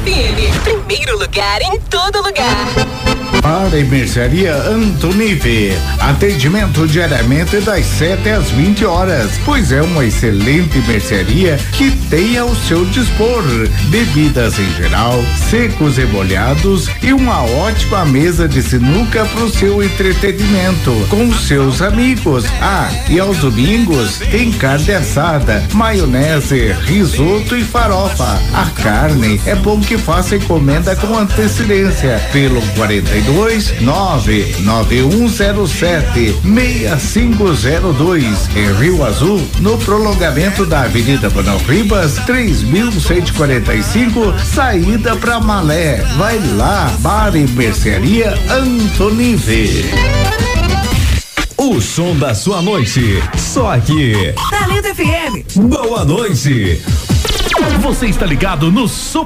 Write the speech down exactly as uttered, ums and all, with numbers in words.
F M, primeiro lugar em todo lugar. Para a mercearia Antonive, atendimento diariamente das sete às vinte horas, pois é uma excelente mercearia que tem ao seu dispor bebidas em geral, secos e molhados e uma ótima mesa de sinuca para o seu entretenimento com seus amigos. Ah, e aos domingos tem carne assada, maionese, risoto e farofa. A carne é bom que faça encomenda com antecedência pelo quarenta e dois nove nove um zero sete seis cinco zero dois em Rio Azul, no prolongamento da Avenida Manuel Ribas, três mil cento e quarenta e cinco, saída para Malé. Vai lá, Bar e Mercearia Antonive. O som da sua noite, só aqui. Talento F M. Boa noite. Você está ligado no Super